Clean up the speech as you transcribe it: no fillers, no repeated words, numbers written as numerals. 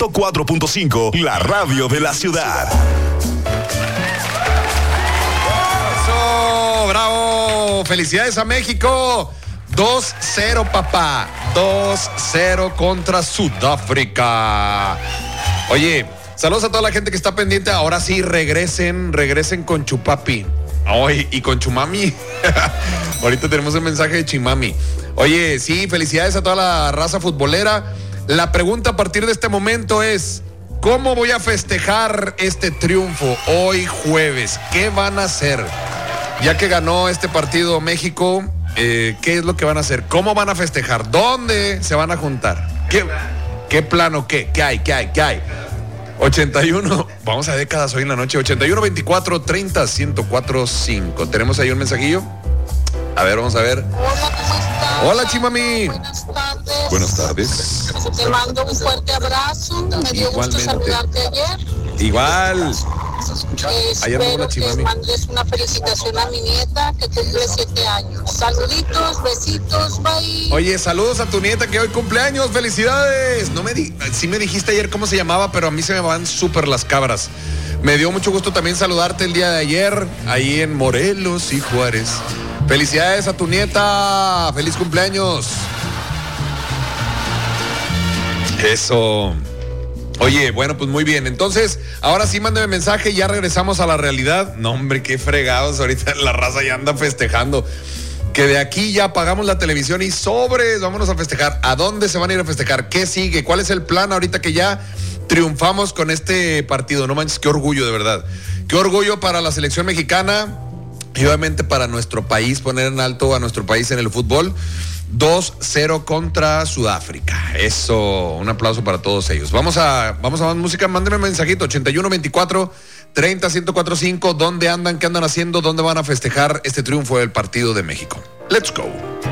104.5, la radio de la ciudad. ¡Eso! ¡Bravo! ¡Felicidades a México! 2-0, papá. 2-0 contra Sudáfrica. Oye, saludos a toda la gente que está pendiente. Ahora sí, regresen con Chupapi. Ay, y con Chumami. Ahorita tenemos un mensaje de Chimami. Oye, sí, felicidades a toda la raza futbolera. La pregunta a partir de este momento es: ¿cómo voy a festejar este triunfo hoy jueves? ¿Qué van a hacer? Ya que ganó este partido México, ¿qué es lo que van a hacer? ¿Cómo van a festejar? ¿Dónde se van a juntar? ¿Qué plano? ¿Qué hay? 81, vamos a décadas hoy en la noche. 81 24 30 104 5. ¿Tenemos ahí un mensajillo? A ver, vamos a ver. Hola, ¿cómo estás? Hola, Chimami. Buenas tardes. Buenas tardes. Te mando un fuerte abrazo. Me dio gusto saludarte ayer. Igual. Ayer no, Espero la que Chimami. mandes una felicitación a mi nieta que cumple 7 años. Saluditos, besitos, bye. Oye, saludos a tu nieta que hoy cumpleaños. ¡Felicidades! Sí me dijiste ayer cómo se llamaba, pero a mí se me van súper las cabras. Me dio mucho gusto también saludarte el día de ayer, ahí en Morelos y Juárez. Felicidades a tu nieta. ¡Feliz cumpleaños! Eso. Oye, bueno, pues muy bien. Entonces, ahora sí mándame mensaje y ya regresamos a la realidad. No, hombre, qué fregados. Ahorita la raza ya anda festejando. Que de aquí ya apagamos la televisión y sobres, vámonos a festejar. ¿A dónde se van a ir a festejar? ¿Qué sigue? ¿Cuál es el plan ahorita que ya triunfamos con este partido? No manches, qué orgullo, de verdad. Qué orgullo para la selección mexicana y obviamente para nuestro país, poner en alto a nuestro país en el fútbol. 2-0 contra Sudáfrica. Eso, un aplauso para todos ellos. Vamos a más música. Mándenme un mensajito. 81 24 30 104 5. ¿Dónde andan? ¿Qué andan haciendo? ¿Dónde van a festejar este triunfo del partido de México? Let's go.